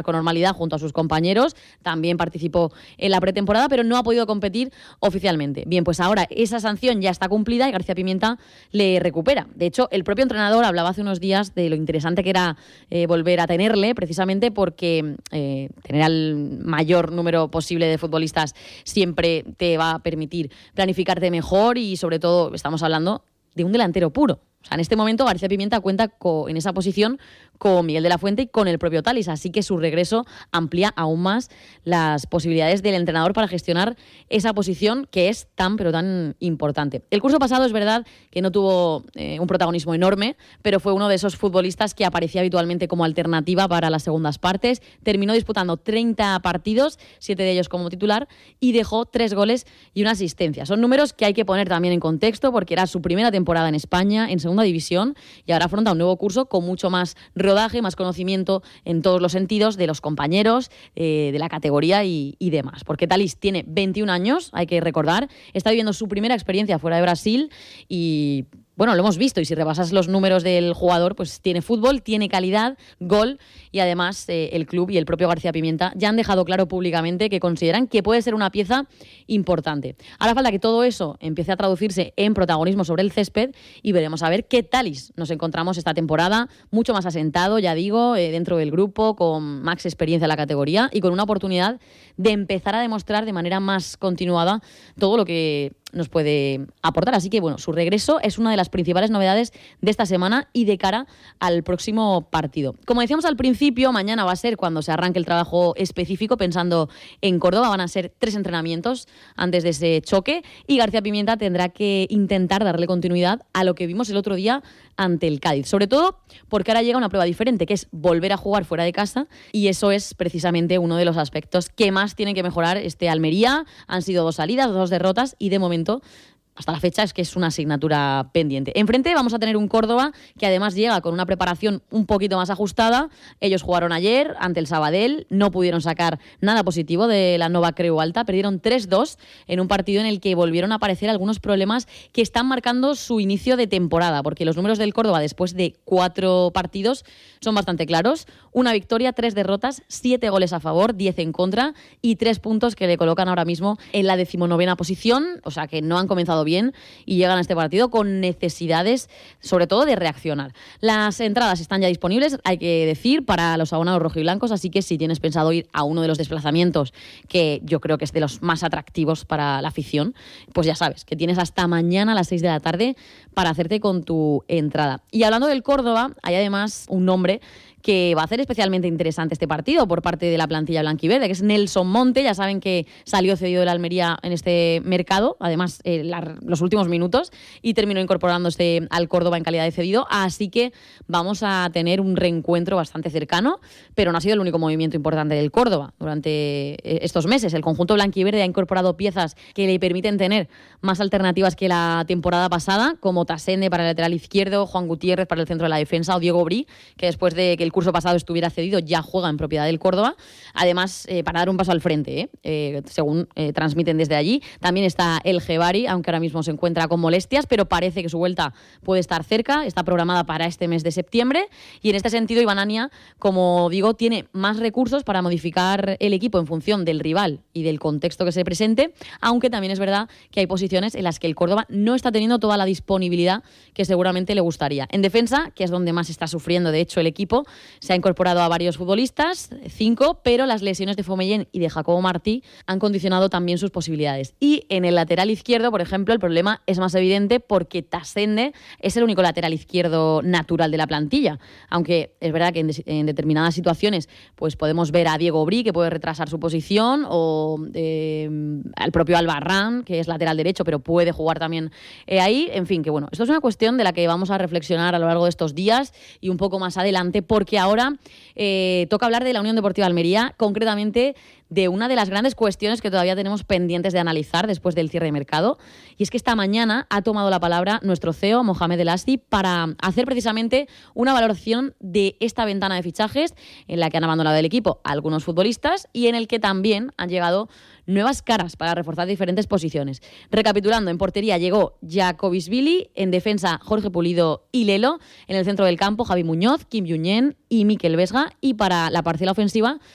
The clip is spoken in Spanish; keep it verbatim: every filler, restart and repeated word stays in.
con normalidad junto a sus compañeros, también participó en la pretemporada, pero no ha podido competir oficialmente. Bien, pues ahora esa sanción ya está cumplida y García Pimienta le recupera. De hecho, el propio entrenador hablaba hace unos días de lo interesante que era eh, volver a tenerle, precisamente porque eh, tener al mayor número posible de futbolistas siempre te va a permitir planificarte mejor y, sobre todo, estamos hablando de un delantero puro. O sea, en este momento García Pimienta cuenta con, en esa posición con Miguel de la Fuente y con el propio Thalys, así que su regreso amplía aún más las posibilidades del entrenador para gestionar esa posición que es tan pero tan importante. El curso pasado es verdad que no tuvo eh, un protagonismo enorme, pero fue uno de esos futbolistas que aparecía habitualmente como alternativa para las segundas partes. Terminó disputando treinta partidos, siete de ellos como titular, y dejó tres goles y una asistencia. Son números que hay que poner también en contexto porque era su primera temporada en España, en segunda división, y ahora afronta un nuevo curso con mucho más rodaje, más conocimiento en todos los sentidos de los compañeros, eh, de la categoría y, y demás. Porque Thalys tiene veintiún años, hay que recordar, está viviendo su primera experiencia fuera de Brasil y... bueno, lo hemos visto y si repasas los números del jugador, pues tiene fútbol, tiene calidad, gol y además eh, el club y el propio García Pimienta ya han dejado claro públicamente que consideran que puede ser una pieza importante. Ahora falta que todo eso empiece a traducirse en protagonismo sobre el césped y veremos a ver qué Thalys nos encontramos esta temporada, mucho más asentado, ya digo, eh, dentro del grupo, con más experiencia en la categoría y con una oportunidad de empezar a demostrar de manera más continuada todo lo que nos puede aportar. Así que, bueno, su regreso es una de las principales novedades de esta semana y de cara al próximo partido. Como decíamos al principio, mañana va a ser cuando se arranque el trabajo específico, pensando en Córdoba. Van a ser tres entrenamientos antes de ese choque y García Pimienta tendrá que intentar darle continuidad a lo que vimos el otro día ante el Cádiz. Sobre todo porque ahora llega una prueba diferente, que es volver a jugar fuera de casa, y eso es precisamente uno de los aspectos que más tiene que mejorar este Almería. Han sido dos salidas, dos derrotas y de momento hasta la fecha es que es una asignatura pendiente. Enfrente vamos a tener un Córdoba que además llega con una preparación un poquito más ajustada. Ellos jugaron ayer ante el Sabadell, no pudieron sacar nada positivo de la Nova Creu Alta, perdieron tres dos en un partido en el que volvieron a aparecer algunos problemas que están marcando su inicio de temporada, porque los números del Córdoba después de cuatro partidos son bastante claros. Una victoria, tres derrotas, siete goles a favor, diez en contra y tres puntos que le colocan ahora mismo en la decimonovena posición, o sea que no han comenzado bien y llegan a este partido con necesidades, sobre todo de reaccionar. Las entradas están ya disponibles, hay que decir, para los abonados rojiblancos, así que si tienes pensado ir a uno de los desplazamientos, que yo creo que es de los más atractivos para la afición, pues ya sabes que tienes hasta mañana a las seis de la tarde para hacerte con tu entrada. Y hablando del Córdoba, hay además un nombre que va a hacer especialmente interesante este partido por parte de la plantilla blanquiverde, que es Nelson Monte. Ya saben que salió cedido de la Almería en este mercado, además eh, la, los últimos minutos, y terminó incorporándose al Córdoba en calidad de cedido, así que vamos a tener un reencuentro bastante cercano, pero no ha sido el único movimiento importante del Córdoba durante estos meses. El conjunto blanquiverde ha incorporado piezas que le permiten tener más alternativas que la temporada pasada, como Tasende para el lateral izquierdo, Juan Gutiérrez para el centro de la defensa o Diego Bri, que después de que el curso pasado estuviera cedido ya juega en propiedad del Córdoba. Además, eh, para dar un paso al frente, ¿eh? Eh, según eh, transmiten desde allí, también está el Gebari, aunque ahora mismo se encuentra con molestias, pero parece que su vuelta puede estar cerca, está programada para este mes de septiembre, y en este sentido Iván Ania, como digo, tiene más recursos para modificar el equipo en función del rival y del contexto que se presente, aunque también es verdad que hay posiciones en las que el Córdoba no está teniendo toda la disponibilidad que seguramente le gustaría. En defensa, que es donde más está sufriendo de hecho el equipo, se ha incorporado a varios futbolistas, cinco, pero las lesiones de Fomellén y de Jacobo Martí han condicionado también sus posibilidades. Y en el lateral izquierdo, por ejemplo, el problema es más evidente porque Tasende es el único lateral izquierdo natural de la plantilla, aunque es verdad que en, de- en determinadas situaciones pues podemos ver a Diego Bri, que puede retrasar su posición, o eh, al propio Albarrán, que es lateral derecho, pero puede jugar también eh, ahí. En fin, que bueno, esto es una cuestión de la que vamos a reflexionar a lo largo de estos días y un poco más adelante, porque ahora eh, toca hablar de la Unión Deportiva Almería, concretamente de una de las grandes cuestiones que todavía tenemos pendientes de analizar después del cierre de mercado, y es que esta mañana ha tomado la palabra nuestro C E O, Mohamed El Asdi, para hacer precisamente una valoración de esta ventana de fichajes en la que han abandonado el equipo algunos futbolistas y en el que también han llegado nuevas caras para reforzar diferentes posiciones. Recapitulando, en portería llegó Jacobisvili, en defensa Jorge Pulido y Lelo, en el centro del campo Javi Muñoz, Kim Yuñén y Mikel Vesga, y para la parcela ofensiva